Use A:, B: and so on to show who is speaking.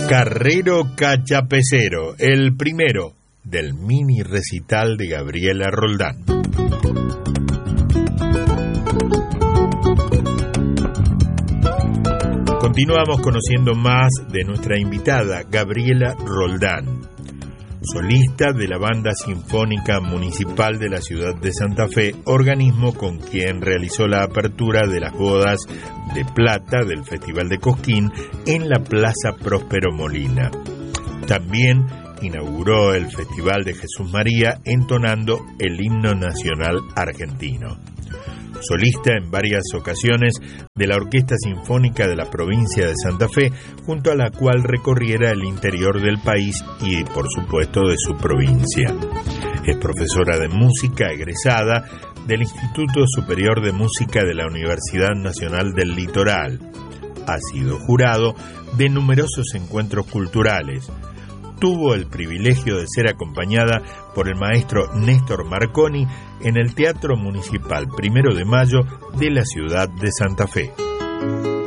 A: Carrero Cachapecero, el primero del mini recital de Gabriela Roldán. Continuamos conociendo más de nuestra invitada, Gabriela Roldán, solista de la Banda Sinfónica Municipal de la Ciudad de Santa Fe, organismo con quien realizó la apertura de las bodas de plata del Festival de Cosquín en la Plaza Próspero Molina. También inauguró el Festival de Jesús María entonando el himno nacional argentino. Solista en varias ocasiones de la Orquesta Sinfónica de la provincia de Santa Fe, junto a la cual recorriera el interior del país y, por supuesto, de su provincia. Es profesora de música egresada del Instituto Superior de Música de la Universidad Nacional del Litoral. Ha sido jurado de numerosos encuentros culturales. Tuvo el privilegio de ser acompañada por el maestro Néstor Marconi en el Teatro Municipal 1 de Mayo de la ciudad de Santa Fe.